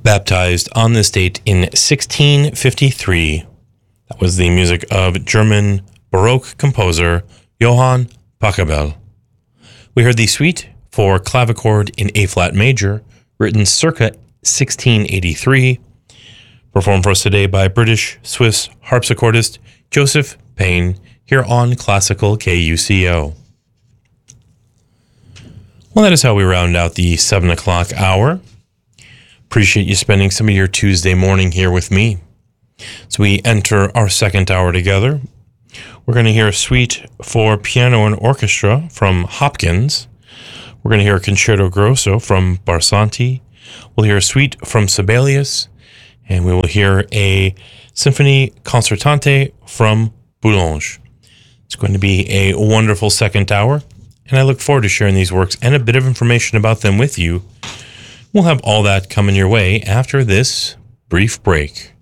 Baptized on this date in 1653. That was the music of German Baroque composer Johann Pachelbel. We heard the suite for clavichord in A-flat major, written circa 1683, performed for us today by British-Swiss harpsichordist Joseph Payne here on Classical KUCO. Well, that is how we round out the 7 o'clock hour. Appreciate you spending some of your Tuesday morning here with me. As we enter our second hour together, we're going to hear a suite for piano and orchestra from Hopkins. We're going to hear a concerto grosso from Barsanti. We'll hear a suite from Sibelius, and we will hear a symphony concertante from Boulanger. It's going to be a wonderful second hour, and I look forward to sharing these works and a bit of information about them with you. We'll have all that coming your way after this brief break.